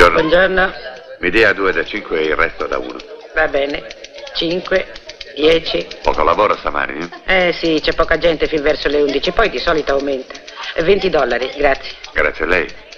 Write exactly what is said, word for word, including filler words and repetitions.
Buongiorno. Buongiorno. Mi dia due da cinque e il resto da uno. Va bene. cinque, dieci. Poco lavoro stamani, eh? Eh sì, c'è poca gente fin verso le undici, poi di solito aumenta. venti dollari, grazie. Grazie a lei.